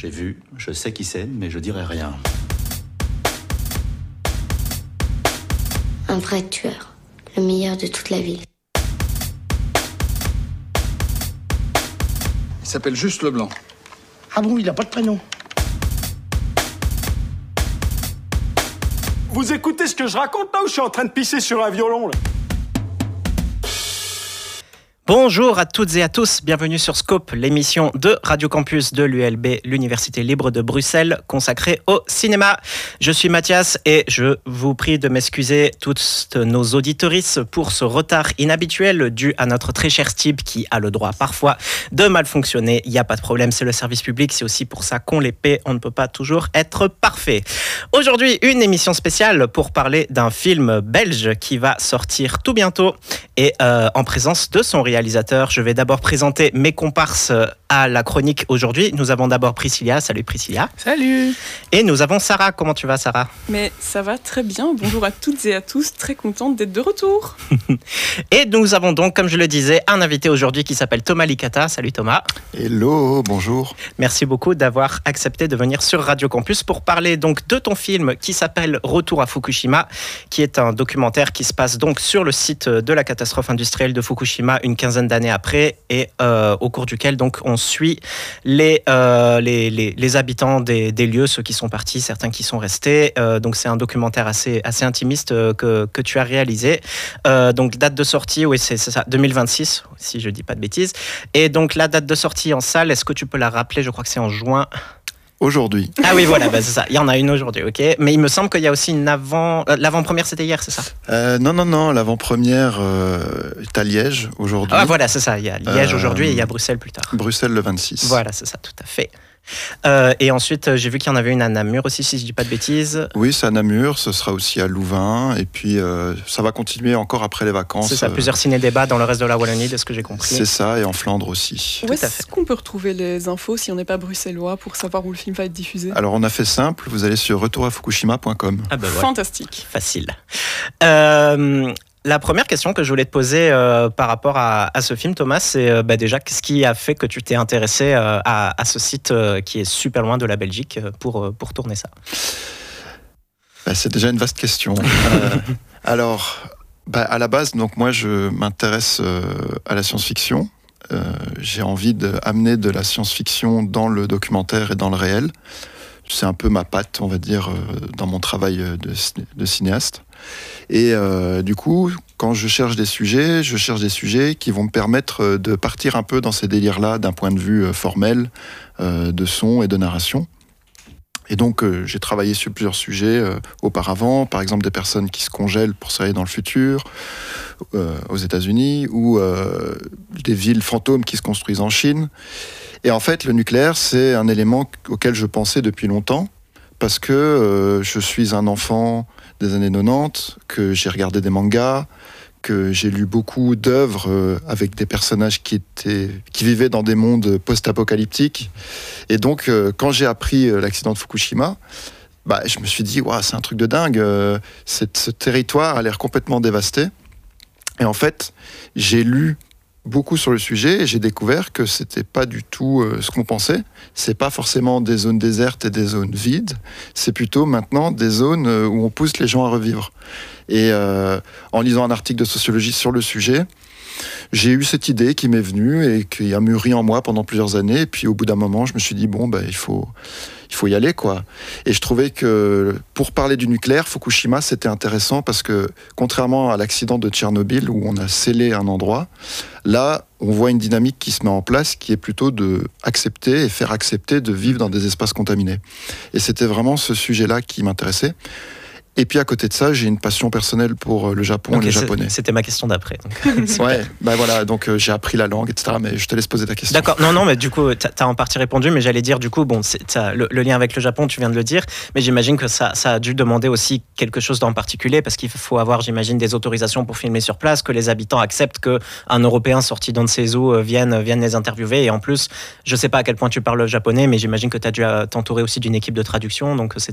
J'ai vu, je sais qui c'est, mais je dirai rien. Un vrai tueur, le meilleur de toute la ville. Il s'appelle juste Leblanc. Ah bon, il a pas de prénom. Vous écoutez ce que je raconte là ou je suis en train de pisser sur un violon là ? Bonjour à toutes et à tous, bienvenue sur Scope, l'émission de Radio Campus de l'ULB, l'Université libre de Bruxelles, consacrée au cinéma. Je suis Mathias et je vous prie de m'excuser toutes nos auditorices pour ce retard inhabituel dû à notre très cher Steve qui a le droit parfois de mal fonctionner. Il n'y a pas de problème, c'est le service public, c'est aussi pour ça qu'on les paie, on ne peut pas toujours être parfait. Aujourd'hui, une émission spéciale pour parler d'un film belge qui va sortir tout bientôt et en présence de son réalisateur. Je vais d'abord présenter mes comparses à la chronique aujourd'hui. Nous avons d'abord Priscilla. Salut Priscilla. Salut. Et nous avons Sarah. Comment tu vas Sarah ? Mais ça va très bien. Bonjour à toutes et à tous. Très contente d'être de retour. Et nous avons donc, comme je le disais, un invité aujourd'hui qui s'appelle Thomas Licata. Salut Thomas. Hello, bonjour. Merci beaucoup d'avoir accepté de venir sur Radio Campus pour parler donc de ton film qui s'appelle Retour à Fukushima, qui est un documentaire qui se passe donc sur le site de la catastrophe industrielle de Fukushima une quinzaine d'années après et au cours duquel donc on suit les habitants des lieux, ceux qui sont partis, certains qui sont restés. Donc c'est un documentaire assez intimiste que tu as réalisé. Donc date de sortie, oui c'est ça, 2026 si je dis pas de bêtises. Et donc la date de sortie en salle, est-ce que tu peux la rappeler ? Je crois que c'est en juin. Aujourd'hui. Ah oui, voilà, c'est ça. Il y en a une aujourd'hui, ok. Mais il me semble qu'il y a aussi une l'avant-première, c'était hier, c'est ça ? Non. L'avant-première est à Liège aujourd'hui. Ah voilà, c'est ça. Il y a Liège aujourd'hui et il y a Bruxelles plus tard. Bruxelles le 26. Voilà, c'est ça, tout à fait. Et ensuite, j'ai vu qu'il y en avait une à Namur aussi, si je dis pas de bêtises. Oui, c'est à Namur, ce sera aussi à Louvain, et puis ça va continuer encore après les vacances. C'est ça, plusieurs ciné-débats dans le reste de la Wallonie, de ce que j'ai compris. C'est ça, et en Flandre aussi. Où est-ce qu'on peut retrouver les infos si on n'est pas bruxellois pour savoir où le film va être diffusé ? Alors on a fait simple, vous allez sur retourafukushima.com. Ah bah ouais. Fantastique. Facile. La première question que je voulais te poser par rapport à ce film, Thomas, c'est déjà qu'est-ce qui a fait que tu t'es intéressé à ce site qui est super loin de la Belgique pour tourner ça ? C'est déjà une vaste question. Alors, à la base, donc moi je m'intéresse à la science-fiction. J'ai envie d'amener de la science-fiction dans le documentaire et dans le réel. C'est un peu ma patte, on va dire, dans mon travail de cinéaste. Et du coup, quand je cherche des sujets qui vont me permettre de partir un peu dans ces délires-là d'un point de vue formel, de son et de narration. Et donc, j'ai travaillé sur plusieurs sujets auparavant, par exemple des personnes qui se congèlent pour s'aller dans le futur, aux États-Unis, ou des villes fantômes qui se construisent en Chine. Et en fait, le nucléaire, c'est un élément auquel je pensais depuis longtemps, parce que je suis un enfant des années 90, que j'ai regardé des mangas, que j'ai lu beaucoup d'œuvres avec des personnages qui vivaient dans des mondes post-apocalyptiques. Et donc, quand j'ai appris l'accident de Fukushima, je me suis dit, c'est un truc de dingue, ce territoire a l'air complètement dévasté. Et en fait, j'ai lu beaucoup sur le sujet et j'ai découvert que c'était pas du tout ce qu'on pensait. C'est pas forcément des zones désertes et des zones vides, c'est plutôt maintenant des zones où on pousse les gens à revivre. Et en lisant un article de sociologie sur le sujet, j'ai eu cette idée qui m'est venue et qui a mûri en moi pendant plusieurs années. Et puis au bout d'un moment, je me suis dit, il faut y aller, quoi. Et je trouvais que pour parler du nucléaire, Fukushima, c'était intéressant parce que contrairement à l'accident de Tchernobyl où on a scellé un endroit, là, on voit une dynamique qui se met en place qui est plutôt de accepter et faire accepter de vivre dans des espaces contaminés. Et c'était vraiment ce sujet-là qui m'intéressait. Et puis à côté de ça, j'ai une passion personnelle pour le Japon et le japonais. C'était ma question d'après. Donc j'ai appris la langue, etc. Mais je te laisse poser ta question. D'accord, non, mais du coup, t'as en partie répondu, mais j'allais dire, du coup, le lien avec le Japon, tu viens de le dire, mais j'imagine que ça a dû demander aussi quelque chose en particulier, parce qu'il faut avoir, j'imagine, des autorisations pour filmer sur place, que les habitants acceptent qu'un Européen sorti d'un de ces eaux vienne les interviewer, et en plus, je sais pas à quel point tu parles japonais, mais j'imagine que t'as dû t'entourer aussi d'une équipe de traduction, donc